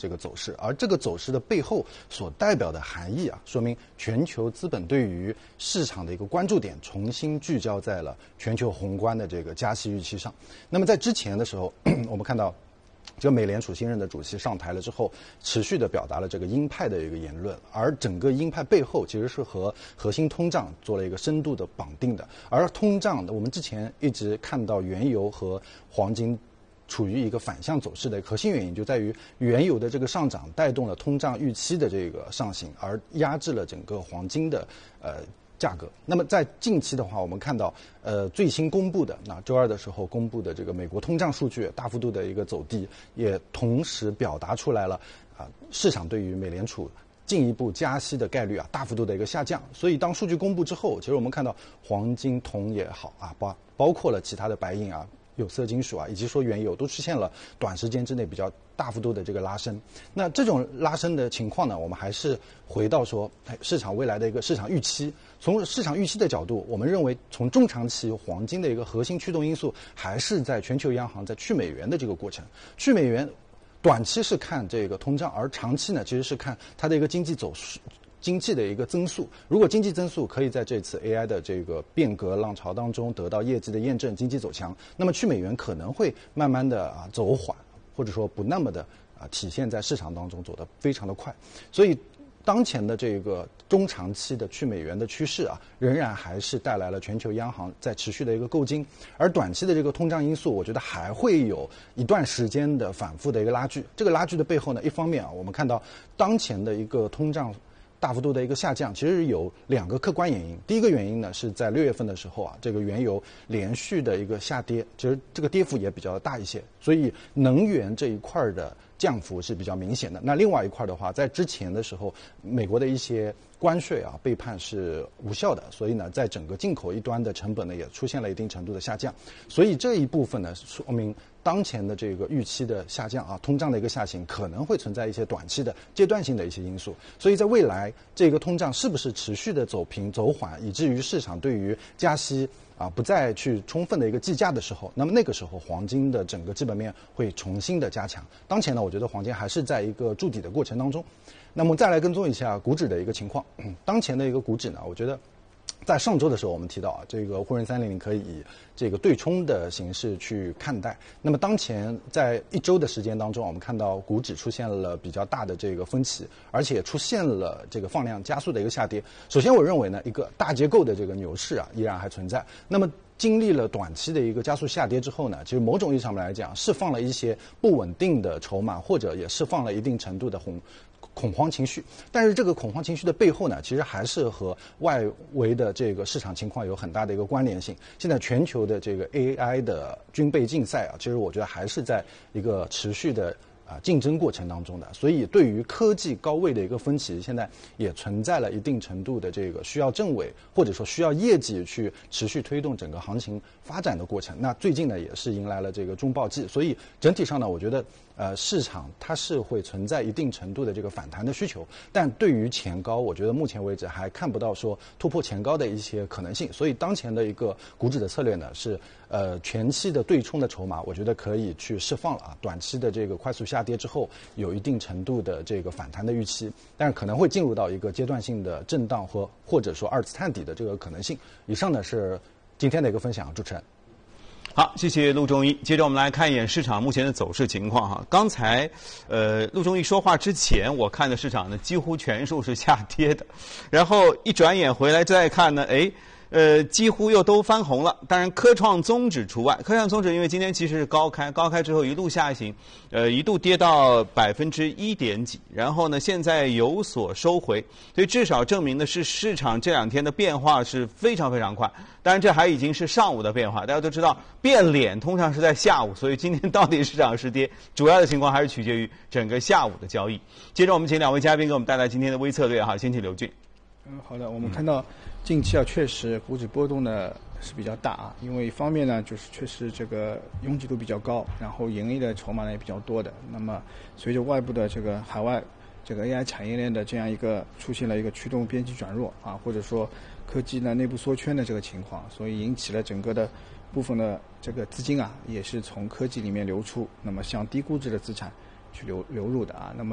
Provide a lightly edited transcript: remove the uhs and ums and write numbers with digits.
这个走势，而这个走势的背后所代表的含义啊，说明全球资本对于市场的一个关注点重新聚焦在了全球宏观的这个加息预期上。那么在之前的时候，我们看到这个美联储新任的主席上台了之后，持续的表达了这个鹰派的一个言论，而整个鹰派背后其实是和核心通胀做了一个深度的绑定的。而通胀，我们之前一直看到原油和黄金处于一个反向走势的核心原因，就在于原油的这个上涨带动了通胀预期的这个上行，而压制了整个黄金的价格。那么在近期的话，我们看到最新公布的周二的时候公布的这个美国通胀数据大幅度的一个走低，也同时表达出来了市场对于美联储进一步加息的概率大幅度的一个下降。所以当数据公布之后，其实我们看到黄金、铜也好包括了其他的白银有色金属以及说原油都出现了短时间之内比较大幅度的这个拉升。那这种拉升的情况呢，我们还是回到说市场未来的一个市场预期。从市场预期的角度，我们认为从中长期黄金的一个核心驱动因素还是在全球央行在去美元的这个过程。去美元短期是看这个通胀，而长期呢其实是看它的一个经济的一个增速。如果经济增速可以在这次 AI 的这个变革浪潮当中得到业绩的验证，经济走强，那么去美元可能会慢慢的走缓，或者说不那么的体现在市场当中走得非常的快。所以当前的这个中长期的去美元的趋势仍然还是带来了全球央行在持续的一个购金，而短期的这个通胀因素，我觉得还会有一段时间的反复的一个拉锯。这个拉锯的背后呢，一方面我们看到当前的一个通胀大幅度的一个下降，其实有两个客观原因。第一个原因呢，是在6月份的时候这个原油连续的一个下跌，其实这个跌幅也比较大一些，所以能源这一块的降幅是比较明显的。那另外一块的话，在之前的时候，美国的一些关税被判是无效的，所以呢，在整个进口一端的成本呢，也出现了一定程度的下降。所以这一部分呢，说明当前的这个预期的下降通胀的一个下行可能会存在一些短期的阶段性的一些因素。所以在未来这个通胀是不是持续的走平走缓，以至于市场对于加息不再去充分的一个计价的时候，那么那个时候黄金的整个基本面会重新的加强。当前呢，我觉得黄金还是在一个筑底的过程当中。那么再来跟踪一下股指的一个情况，当前的一个股指呢，我觉得在上周的时候我们提到这个沪深300可以以这个对冲的形式去看待。那么当前在一周的时间当中，我们看到股指出现了比较大的这个分歧，而且出现了这个放量加速的一个下跌。首先我认为呢，一个大结构的这个牛市依然还存在。那么经历了短期的一个加速下跌之后呢，其实某种意义上面来讲，释放了一些不稳定的筹码，或者也释放了一定程度的恐慌情绪。但是这个恐慌情绪的背后呢，其实还是和外围的这个市场情况有很大的一个关联性。现在全球的这个 AI 的军备竞赛其实我觉得还是在一个持续的竞争过程当中的，所以对于科技高位的一个分歧，现在也存在了一定程度的这个需要政委或者说需要业绩去持续推动整个行情发展的过程。那最近呢，也是迎来了这个中报季，所以整体上呢，我觉得市场它是会存在一定程度的这个反弹的需求，但对于前高，我觉得目前为止还看不到说突破前高的一些可能性。所以当前的一个股指的策略呢，是前期的对冲的筹码，我觉得可以去释放了短期的这个快速下跌之后，有一定程度的这个反弹的预期，但是可能会进入到一个阶段性的震荡或者说二次探底的这个可能性。以上呢是今天的一个分享，主持人。 好，谢谢陆中医。接着我们来看一眼市场目前的走势情况刚才陆中医说话之前，我看的市场呢几乎全数是下跌的，然后一转眼回来再看呢，几乎又都翻红了。当然科创综指除外，科创综指因为今天其实是高开之后一路下行，一度跌到1%点几，然后呢现在有所收回，所以至少证明的是市场这两天的变化是非常非常快。当然这还已经是上午的变化，大家都知道变脸通常是在下午，所以今天到底是涨是跌，主要的情况还是取决于整个下午的交易。接着我们请两位嘉宾给我们带来今天的微策略先请刘俊。 好的，我们看到近期确实股指波动呢是比较大因为一方面呢就是确实这个拥挤度比较高，然后盈利的筹码呢也比较多的。那么随着外部的这个海外这个 AI 产业链的这样一个出现了一个驱动边际转弱或者说科技呢内部缩圈的这个情况，所以引起了整个的部分的这个资金也是从科技里面流出，那么向低估值的资产去流入的那么